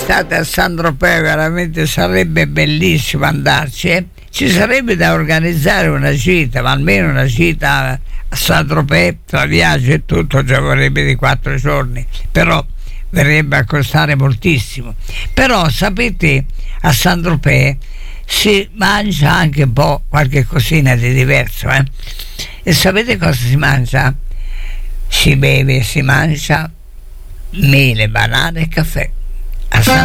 quest'estate a Saint-Tropez veramente sarebbe bellissimo andarci. Ci sarebbe da organizzare una gita, ma almeno una gita a Saint-Tropez tra viaggio e tutto, cioè vorrebbe di 4 giorni, però verrebbe a costare moltissimo. Però sapete, a Saint-Tropez si mangia anche un po' qualche cosina di diverso, e sapete cosa si mangia? Si beve e si mangia mele, banane e caffè.